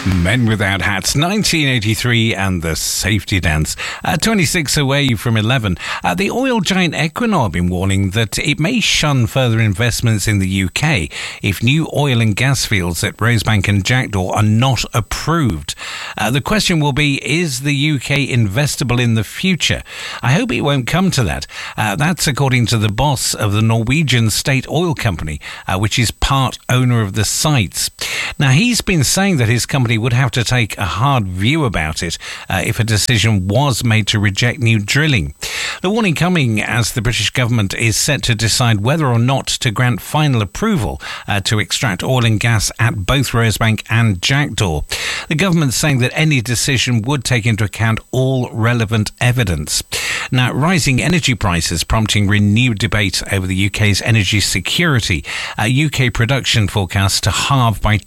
Men Without Hats, 1983, and the Safety Dance. 26 away from 11. The oil giant Equinor have been warning that it may shun further investments in the UK if new oil and gas fields at Rosebank and Jackdaw are not approved. The question will be, is the UK investable in the future? I hope it won't come to that. That's according to the boss of the Norwegian state oil company, which is part owner of the sites. Now, he's been saying that his company would have to take a hard view about it if a decision was made to reject new drilling. The warning coming as the British government is set to decide whether or not to grant final approval to extract oil and gas at both Rosebank and Jackdaw. The government's saying that any decision would take into account all relevant evidence. Now, rising energy prices prompting renewed debate over the UK's energy security. UK production forecast to halve by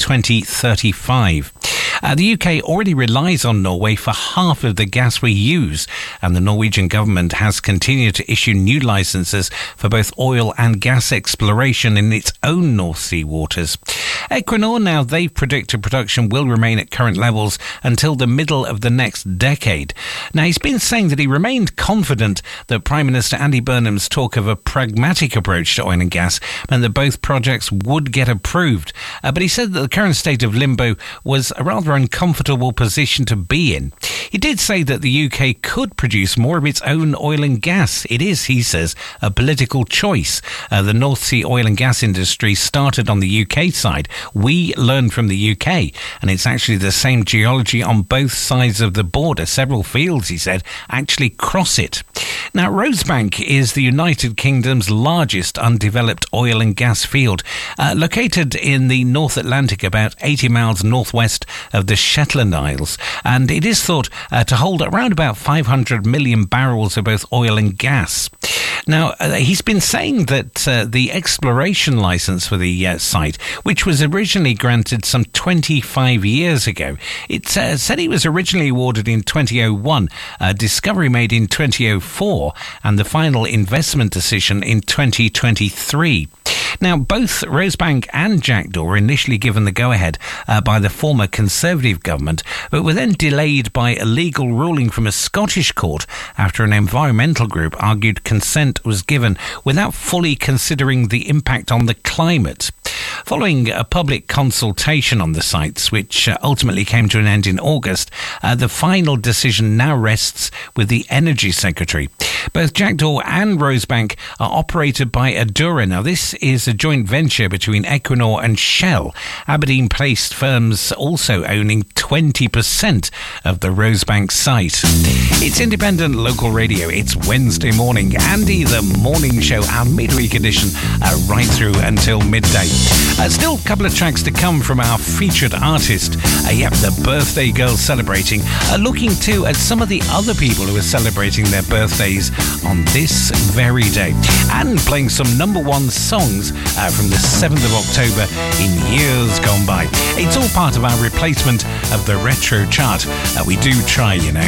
2035. The UK already relies on Norway for half of the gas we use, and the Norwegian government has continued to issue new licences for both oil and gas exploration in its own North Sea waters. Equinor now, they've predicted production will remain at current levels until the middle of the next decade. Now, he's been saying that he remained confident that Prime Minister Andy Burnham's talk of a pragmatic approach to oil and gas meant that both projects would get approved. But he said that the current state of limbo was a rather uncomfortable position to be in. He did say that the UK could produce more of its own oil and gas. It is, he says, a political choice. The North Sea oil and gas industry started on the UK side. We learned from the UK, and it's actually the same geology on both sides of the border. Several fields, he said, actually cross it. Now, Rosebank is the United Kingdom's largest undeveloped oil and gas field, located in the North Atlantic, about 80 miles northwest of the Shetland Isles, and it is thought to hold around about 500 million barrels of both oil and gas. Now, he's been saying that the exploration licence for the site, which was originally granted some 25 years ago, it said it was originally awarded in 2001, a discovery made in 2004, and the final investment decision in 2023. Now, both Rosebank and Jackdaw were initially given the go-ahead by the former Conservative government, but were then delayed by a legal ruling from a Scottish court after an environmental group argued consent was given without fully considering the impact on the climate. Following a public consultation on the sites, which ultimately came to an end in August, the final decision now rests with the Energy Secretary. Both Jackdaw and Rosebank are operated by Adura. Now, this is a joint venture between Equinor and Shell, Aberdeen-based firms also owning 20% of the Rosebank site. It's independent local radio. It's Wednesday morning. Andy, the morning show, our midweek edition, right through until midday. Still a couple of tracks to come from our featured artist. The birthday girls celebrating. Looking too at some of the other people who are celebrating their birthdays on this very day. And playing some number one songs from the 7th of October in years gone by. It's all part of our replacement of the retro chart. We do try, you know.